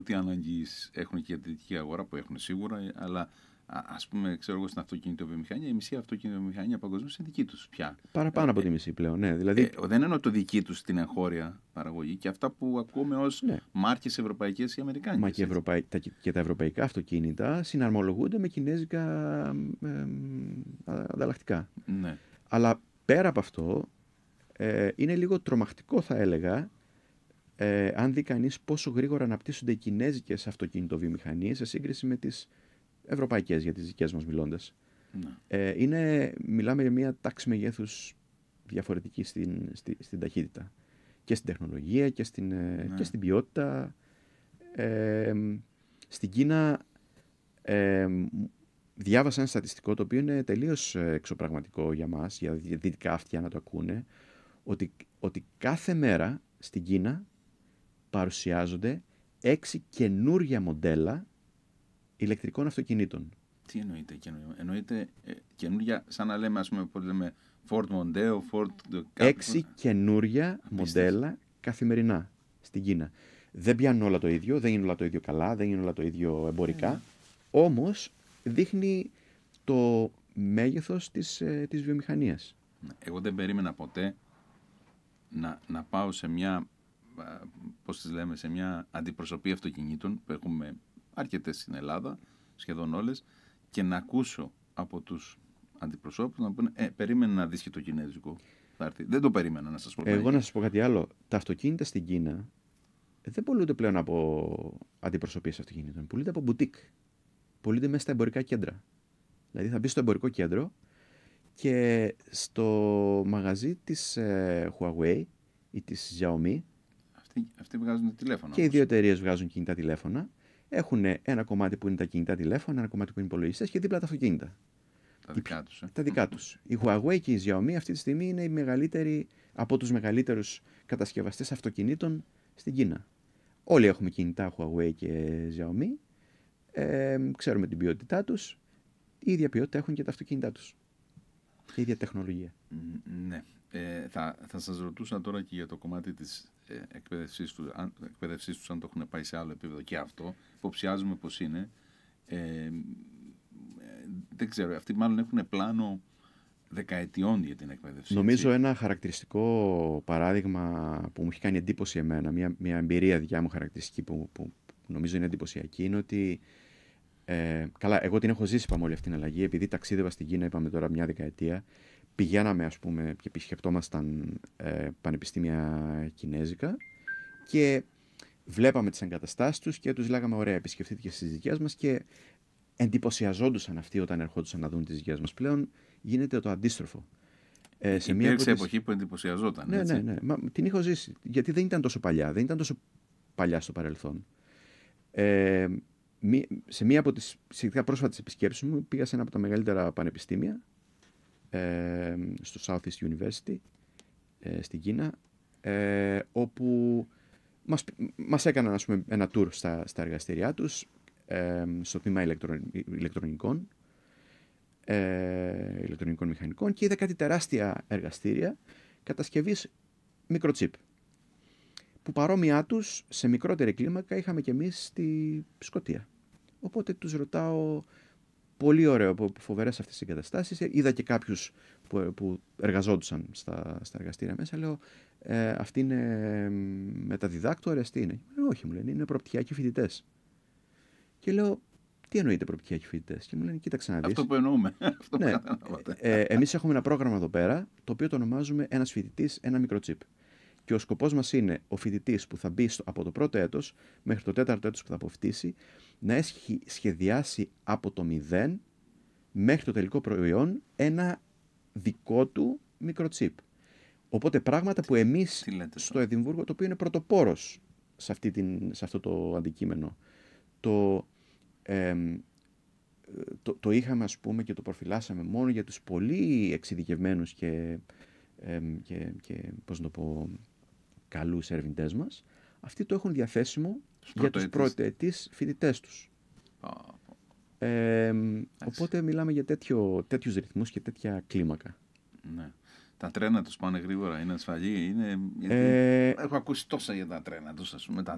τι ανάγκες έχουν και για τη δυτική αγορά που έχουν σίγουρα, αλλά ας πούμε, ξέρω εγώ, στην αυτοκινητοβιομηχανία, η μισή αυτοκινητοβιομηχανία παγκοσμίως είναι δική τους πια. Παραπάνω από τη μισή πλέον, ναι. Δηλαδή... δεν εννοώ το δική τους την εγχώρια παραγωγή και αυτά που ακούμε ως ναι. μάρκες ευρωπαϊκές ή αμερικάνικες. Μα και τα ευρωπαϊκά αυτοκίνητα συναρμολογούνται με κινέζικα ανταλλακτικά. Ναι. Αλλά πέρα από αυτό, είναι λίγο τρομακτικό, θα έλεγα, αν δει κανείς πόσο γρήγορα αναπτύσσονται οι κινέζικες αυτοκινητοβιομηχανίες σε σύγκριση με τις ευρωπαϊκές, για τις δικές μας μιλώντας. Ναι. Μιλάμε για μια τάξη μεγέθους διαφορετική στην ταχύτητα. Και στην τεχνολογία και στην ποιότητα. Στην Κίνα διάβασα ένα στατιστικό το οποίο είναι τελείως εξωπραγματικό για μας, για δυτικά αυτιά να το ακούνε, ότι κάθε μέρα στην Κίνα παρουσιάζονται 6 καινούρια μοντέλα ηλεκτρικών αυτοκινήτων. Τι εννοείται καινούργια? Εννοείται καινούργια, σαν να λέμε, ας πούμε, πώς λέμε, Ford Mondeo, Ford... 6 καινούρια μοντέλα καθημερινά στην Κίνα. Δεν πιάνουν όλα το ίδιο, δεν είναι όλα το ίδιο καλά, δεν είναι όλα το ίδιο εμπορικά. Όμως δείχνει το μέγεθος της βιομηχανίας. Εγώ δεν περίμενα ποτέ να πάω σε μια, πώς τις λέμε, σε μια αντιπροσωπή αυτοκινήτων που έχουμε αρκετές στην Ελλάδα, σχεδόν όλες, και να ακούσω από τους αντιπροσώπους να πούνε περίμενε να δεις και το κινέζικο. Δεν το περίμενα, να σας πω. Εγώ να σας πω κάτι άλλο. Τα αυτοκίνητα στην Κίνα δεν πωλούνται πλέον από αντιπροσωπείες αυτοκινήτων. Πωλούνται από μπουτίκ. Πωλούνται μέσα στα εμπορικά κέντρα. Δηλαδή θα μπει στο εμπορικό κέντρο και στο μαγαζί της Huawei ή της Xiaomi. Αυτοί βγάζουν τηλέφωνα. Και οι δύο εταιρείες βγάζουν κινητά τηλέφωνα. Έχουν ένα κομμάτι που είναι τα κινητά τηλέφωνα, ένα κομμάτι που είναι υπολογιστές και δίπλα τα αυτοκίνητα. Τα δικά τους. Τα δικά τους. Η Huawei και η Xiaomi αυτή τη στιγμή είναι οι μεγαλύτεροι από τους μεγαλύτερους κατασκευαστές αυτοκινήτων στην Κίνα. Όλοι έχουμε κινητά Huawei και Xiaomi. Ξέρουμε την ποιότητά τους. Η ίδια ποιότητα έχουν και τα αυτοκίνητά τους. Και η ίδια τεχνολογία. Ναι. Θα σας ρωτούσα τώρα και για το κομμάτι της εκπαίδευσής τους, αν το έχουν πάει σε άλλο επίπεδο και αυτό. Υποψιάζουμε πως είναι. Δεν ξέρω, αυτοί μάλλον έχουν πλάνο δεκαετιών για την εκπαίδευση. Νομίζω ένα χαρακτηριστικό παράδειγμα που μου έχει κάνει εντύπωση εμένα, μια εμπειρία δικιά μου χαρακτηριστική που νομίζω είναι εντυπωσιακή, είναι ότι καλά, εγώ την έχω ζήσει, είπαμε, όλη αυτή την αλλαγή, επειδή ταξίδευα στην Κίνα, είπαμε τώρα μια δεκαετία, πηγαίναμε, ας πούμε, και επισκεπτόμασταν πανεπιστήμια κινέζικα και βλέπαμε τις εγκαταστάσεις τους και τους λέγαμε ωραία, επισκεφτείτε και στις δικές μας, και εντυπωσιαζόντουσαν αυτοί όταν ερχόντουσαν να δουν τις δικές μας. Πλέον γίνεται το αντίστροφο. Υπήρξε εποχή που εντυπωσιαζόταν. Ναι, έτσι. ναι. Την έχω ζήσει. Γιατί δεν ήταν τόσο παλιά. Δεν ήταν τόσο παλιά στο παρελθόν. Σε μία από τις σχετικά πρόσφατες επισκέψεις μου πήγα σε ένα από τα μεγαλύτερα πανεπιστήμια, στο Southeast University, στην Κίνα, όπου μας έκαναν, ας πούμε, ένα tour στα εργαστήριά τους, στο τμήμα ηλεκτρονικών μηχανικών, και είδα κάτι τεράστια εργαστήρια κατασκευής μικροτσίπ, που παρόμοιά τους σε μικρότερη κλίμακα είχαμε και εμείς στη Σκωτία. Οπότε τους ρωτάω, πολύ ωραίο, φοβερές αυτές τις εγκαταστάσεις. Είδα και κάποιους που εργαζόντουσαν στα εργαστήρια μέσα. Λέω, αυτοί είναι μεταδιδάκτορες, τι είναι? Όχι, μου λένε, είναι προπτυχιακοί φοιτητές. Και λέω, τι εννοείται προπτυχιακοί φοιτητές? Και μου λένε, κοίταξε να δεις. Αυτό που εννοούμε. Ναι, εμείς έχουμε ένα πρόγραμμα εδώ πέρα, το οποίο το ονομάζουμε ένας φοιτητής, ένα μικροτσίπ. Και ο σκοπός μας είναι ο φοιτητής που θα μπει από το πρώτο έτος μέχρι το τέταρτο έτος που θα αποφοιτήσει να έχει σχεδιάσει από το 0 μέχρι το τελικό προϊόν ένα δικό του μικροτσίπ. Οπότε πράγματα που εμείς στο Εδιμβούργο, το οποίο είναι πρωτοπόρος σε αυτό το αντικείμενο, το είχαμε, ας πούμε, και το προφυλάσσαμε μόνο για τους πολύ εξειδικευμένους και πώς να το πω, καλούς ερευνητές μας. Αυτοί το έχουν διαθέσιμο για τους πρωτοετής φοιτητές τους. Οπότε μιλάμε για τέτοιους ρυθμούς και τέτοια κλίμακα. Ναι. Τα τρένα τους πάνε γρήγορα, είναι ασφαλή, έχω ακούσει τόσα για τα τρένα τους, ας πούμε.